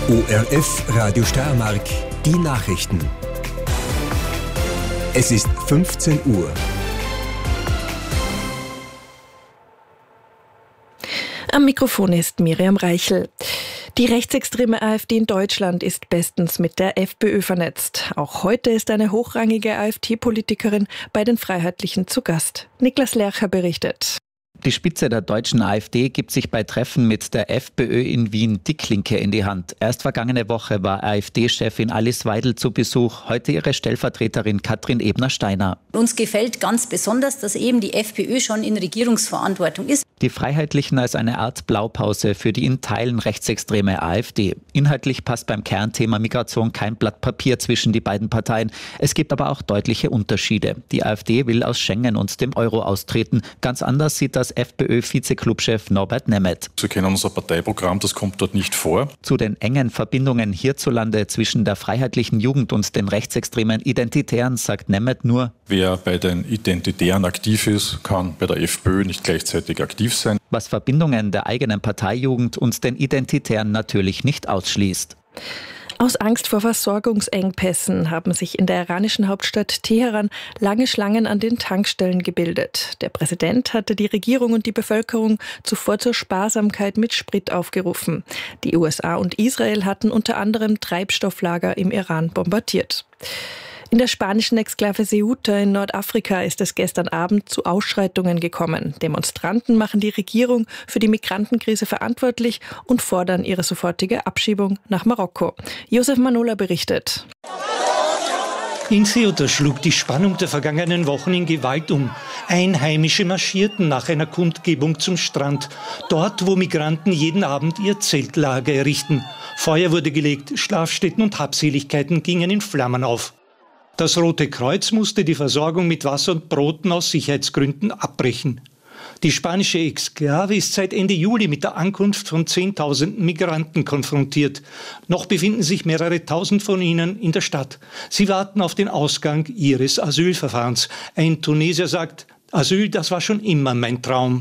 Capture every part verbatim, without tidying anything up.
O R F Radio Steiermark, die Nachrichten. Es ist fünfzehn Uhr. Am Mikrofon ist Miriam Reichel. Die rechtsextreme AfD in Deutschland ist bestens mit der FPÖ vernetzt. Auch heute ist eine hochrangige AfD-Politikerin bei den Freiheitlichen zu Gast. Niklas Lercher berichtet. Die Spitze der deutschen AfD gibt sich bei Treffen mit der FPÖ in Wien die Klinke in die Hand. Erst vergangene Woche war AfD-Chefin Alice Weidel zu Besuch, heute ihre Stellvertreterin Katrin Ebner-Steiner. Uns gefällt ganz besonders, dass eben die FPÖ schon in Regierungsverantwortung ist. Die Freiheitlichen als eine Art Blaupause für die in Teilen rechtsextreme AfD. Inhaltlich passt beim Kernthema Migration kein Blatt Papier zwischen die beiden Parteien. Es gibt aber auch deutliche Unterschiede. Die AfD will aus Schengen und dem Euro austreten. Ganz anders sieht das FPÖ-Vize-Clubchef Norbert Nemeth. Sie kennen unser Parteiprogramm, das kommt dort nicht vor. Zu den engen Verbindungen hierzulande zwischen der freiheitlichen Jugend und den rechtsextremen Identitären sagt Nemeth nur: Wer bei den Identitären aktiv ist, kann bei der FPÖ nicht gleichzeitig aktiv sein. Was Verbindungen der eigenen Parteijugend und den Identitären natürlich nicht ausschließt. Aus Angst vor Versorgungsengpässen haben sich in der iranischen Hauptstadt Teheran lange Schlangen an den Tankstellen gebildet. Der Präsident hatte die Regierung und die Bevölkerung zuvor zur Sparsamkeit mit Sprit aufgerufen. Die U S A und Israel hatten unter anderem Treibstofflager im Iran bombardiert. In der spanischen Exklave Ceuta in Nordafrika ist es gestern Abend zu Ausschreitungen gekommen. Demonstranten machen die Regierung für die Migrantenkrise verantwortlich und fordern ihre sofortige Abschiebung nach Marokko. Josef Manola berichtet. In Ceuta schlug die Spannung der vergangenen Wochen in Gewalt um. Einheimische marschierten nach einer Kundgebung zum Strand, dort, wo Migranten jeden Abend ihr Zeltlager errichten. Feuer wurde gelegt, Schlafstätten und Habseligkeiten gingen in Flammen auf. Das Rote Kreuz musste die Versorgung mit Wasser und Broten aus Sicherheitsgründen abbrechen. Die spanische Exklave ist seit Ende Juli mit der Ankunft von zehntausenden Migranten konfrontiert. Noch befinden sich mehrere tausend von ihnen in der Stadt. Sie warten auf den Ausgang ihres Asylverfahrens. Ein Tunesier sagt: Asyl, das war schon immer mein Traum.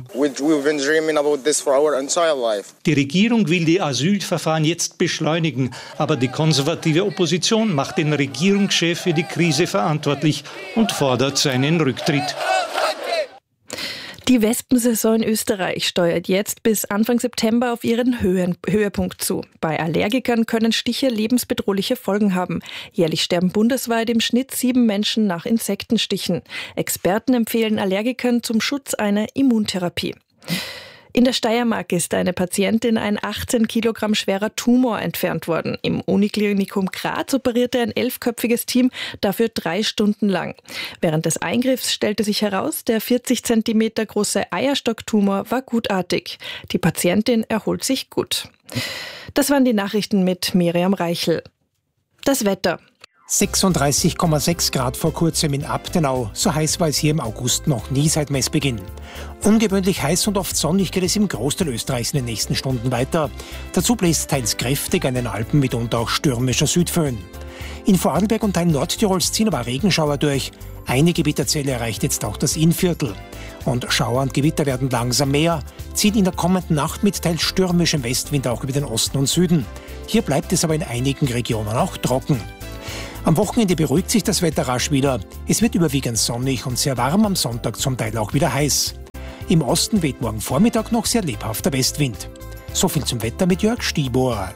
Die Regierung will die Asylverfahren jetzt beschleunigen, aber die konservative Opposition macht den Regierungschef für die Krise verantwortlich und fordert seinen Rücktritt. Die Wespensaison in Österreich steuert jetzt bis Anfang September auf ihren Höhen, Höhepunkt zu. Bei Allergikern können Stiche lebensbedrohliche Folgen haben. Jährlich sterben bundesweit im Schnitt sieben Menschen nach Insektenstichen. Experten empfehlen Allergikern zum Schutz eine Immuntherapie. In der Steiermark ist eine Patientin ein achtzehn Kilogramm schwerer Tumor entfernt worden. Im Uniklinikum Graz operierte ein elfköpfiges Team dafür drei Stunden lang. Während des Eingriffs stellte sich heraus, der vierzig Zentimeter große Eierstocktumor war gutartig. Die Patientin erholt sich gut. Das waren die Nachrichten mit Miriam Reichel. Das Wetter. sechsunddreißig Komma sechs Grad vor kurzem in Abtenau. So heiß war es hier im August noch nie seit Messbeginn. Ungewöhnlich heiß und oft sonnig geht es im Großteil Österreichs in den nächsten Stunden weiter. Dazu bläst teils kräftig an den Alpen, mitunter auch stürmischer Südföhn. In Vorarlberg und Teilen Nordtirols ziehen aber Regenschauer durch. Eine Gewitterzelle erreicht jetzt auch das Innviertel. Und Schauer und Gewitter werden langsam mehr, ziehen in der kommenden Nacht mit teils stürmischem Westwind auch über den Osten und Süden. Hier bleibt es aber in einigen Regionen auch trocken. Am Wochenende beruhigt sich das Wetter rasch wieder. Es wird überwiegend sonnig und sehr warm, am Sonntag zum Teil auch wieder heiß. Im Osten weht morgen Vormittag noch sehr lebhafter Westwind. So viel zum Wetter mit Jörg Stieber.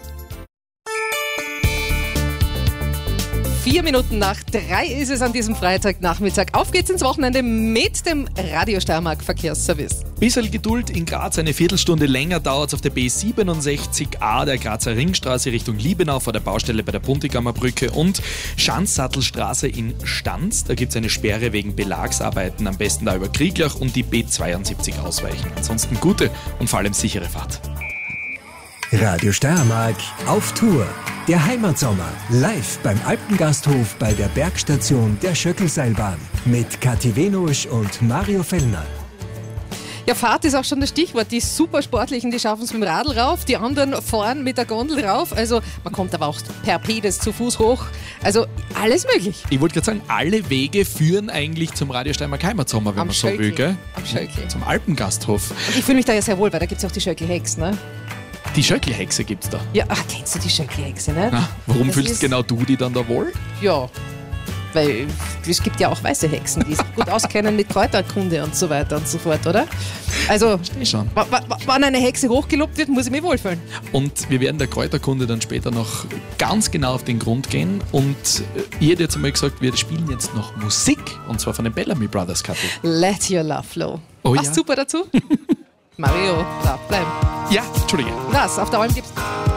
Vier Minuten nach drei ist es an diesem Freitagnachmittag. Auf geht's ins Wochenende mit dem Radio Steiermark Verkehrsservice. Bisschen Geduld, in Graz eine Viertelstunde länger dauert es auf der B siebenundsechzig A der Grazer Ringstraße Richtung Liebenau vor der Baustelle bei der Puntigammer Brücke und Schanzsattelstraße in Stanz. Da gibt es eine Sperre wegen Belagsarbeiten, am besten da über Krieglach und die B zweiundsiebzig ausweichen. Ansonsten gute und vor allem sichere Fahrt. Radio Steiermark auf Tour. Der Heimatsommer live beim Alpengasthof bei der Bergstation der Schöckelseilbahn mit Kathi Venusch und Mario Fellner. Ja, Fahrt ist auch schon das Stichwort. Die Supersportlichen, die schaffen es mit dem Radl rauf, die anderen fahren mit der Gondel rauf. Also man kommt aber auch per Pedes zu Fuß hoch. Also alles möglich. Ich wollte gerade sagen, alle Wege führen eigentlich zum Radio Steiermark Heimatsommer, wenn Am man Schöckl. so will, gell? Am Schöckl. Zum Alpengasthof. Und ich fühle mich da ja sehr wohl, weil da gibt es auch die Schöckl-Hex, ne? Die Schöckli-Hexe gibt's da. Ja, ach, kennst du die Schöckli-Hexe, ne? Na, warum Das fühlst ist- genau du die dann da wohl? Ja, weil es gibt ja auch weiße Hexen, die sich gut auskennen mit Kräuterkunde und so weiter und so fort, oder? Also, Versteh schon. wa- wa- wann eine Hexe hochgelobt wird, muss ich mich wohlfühlen. Und wir werden der Kräuterkunde dann später noch ganz genau auf den Grund gehen. Und äh, ich hätte jetzt einmal gesagt, wir spielen jetzt noch Musik. Und zwar von den Bellamy Brothers, Kathi. Let your love flow. Oh Passt ja. super dazu? Mario, darf bleiben. Ja, Entschuldige. Was? Auf der Alm gibt's.